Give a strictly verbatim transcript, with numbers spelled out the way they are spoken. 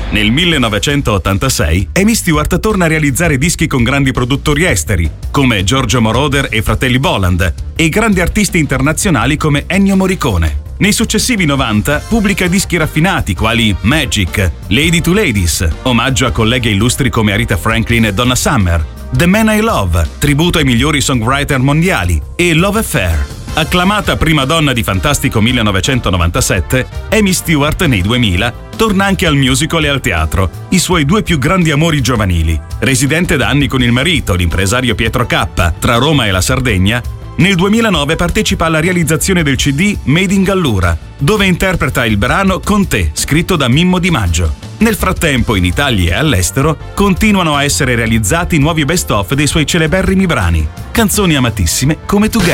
Nel millenovecentottantasei Amy Stewart torna a realizzare dischi con grandi produttori esteri, come Giorgio Moroder e Fratelli Boland, e grandi artisti internazionali come Ennio Morricone. Nei successivi novanta pubblica dischi raffinati quali Magic, Lady to Ladies, omaggio a colleghe illustri come Aretha Franklin e Donna Summer, The Man I Love, tributo ai migliori songwriter mondiali, e Love Affair. Acclamata prima donna di Fantastico millenovecentonovantasette, Amy Stewart nei duemila torna anche al musical e al teatro, i suoi due più grandi amori giovanili. Residente da anni con il marito, l'impresario Pietro Cappa, tra Roma e la Sardegna, nel duemilanove partecipa alla realizzazione del C D Made in Gallura, dove interpreta il brano Con te, scritto da Mimmo Di Maggio. Nel frattempo, in Italia e all'estero, continuano a essere realizzati nuovi best-of dei suoi celeberrimi brani, canzoni amatissime come Together.